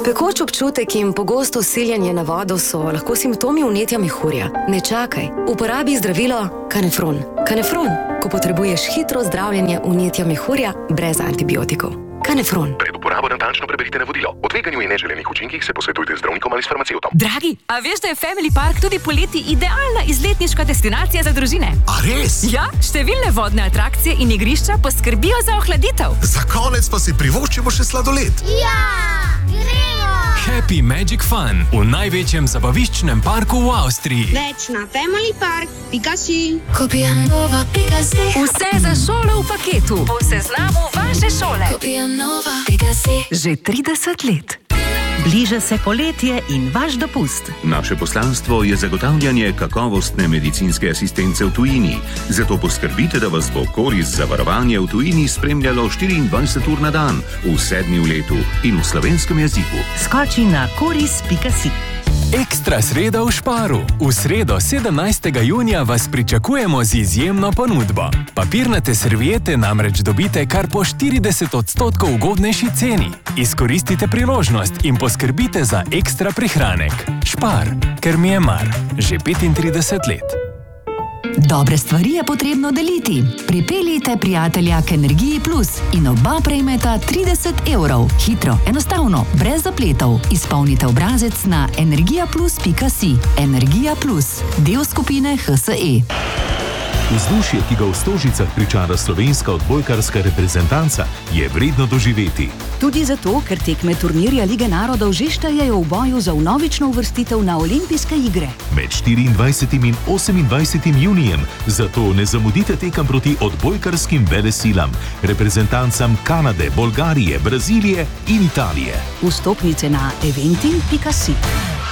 Pekoč občutek in pogosto siljenje na vodo so lahko simptomi vnetja mehurja. Ne čakaj, uporabi zdravilo Canefron. Canefron, ko potrebuješ hitro zdravljenje vnetja mehurja brez antibiotikov. Canefron. Pred uporabo natančno preberite navodilo. O tveganju in neželenih učinkih se posvetujte z zdravnikom ali s farmacevtom. Dragi, a veš, da je Family Park tudi poleti idealna izletniška destinacija za družine? A res? Ja, številne vodne atrakcije in igrišča poskrbijo za ohladitev. Za konec pa si privoščimo še sladoled. Ja, gremo! Happy Magic Fun v največjem zabaviščnem parku v Avstriji. Več na familypark.si. Vse za šolo v paketu. Po seznamu vaše šole. Že 30 let. Bliža se poletje in vaš dopust. Naše poslanstvo je zagotavljanje kakovostne medicinske asistence v tujini. Zato poskrbite, da vas bo Koris zavarovanje v tujini spremljalo 24 ur na dan, v 7 letu in v slovenskem jeziku. Skoči na koris.si. Ekstra sreda v Šparu. V sredo 17. junija vas pričakujemo z izjemno ponudbo. Papirnate serviete namreč dobite kar po 40% ugodnejši ceni. Izkoristite priložnost in poskrbite za ekstra prihranek. Špar, ker mi je mar. Že 35 let. Dobre stvari je potrebno deliti. Pripeljite prijatelja k Energiji Plus in oba prejmeta 30 €. Hitro, enostavno, brez zapletov. Izpolnite obrazec na energijaplus.si. Energija Plus, del skupine HSE. Vzdušje, ki ga v Stožicah pričara slovenska odbojkarska reprezentanca, je vredno doživeti. Tudi zato, ker tekme turnirja Lige narodov že štejejo v boju za vnovično uvrstitev na olimpijske igre. Med 24. in 28. junijem, zato ne zamudite tekem proti odbojkarskim velesilam, reprezentancam Kanade, Bolgarije, Brazilije in Italije. Vstopnice na eventim.si.